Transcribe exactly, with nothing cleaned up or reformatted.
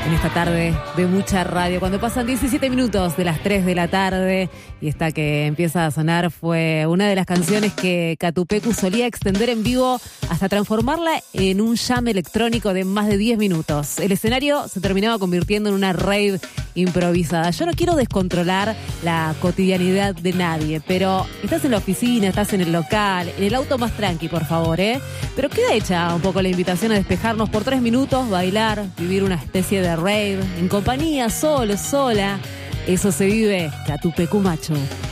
en esta tarde de mucha radio. Cuando pasan diecisiete minutos de las tres de la tarde y esta que empieza a sonar fue una de las canciones que Catupecu solía extender en vivo hasta transformarla en un jam electrónico de más de diez minutos. El escenario se terminaba convirtiendo en una rave improvisada. Yo no quiero descontrolar la cotidianidad de nadie, pero estás en la oficina, estás en el local, en el auto más tranqui, por favor, ¿eh? Pero queda hecha un poco la invitación a despejarnos por tres minutos, bailar, vivir una especie de rave, en compañía, solo, sola. Eso se vive Catupecu Macho.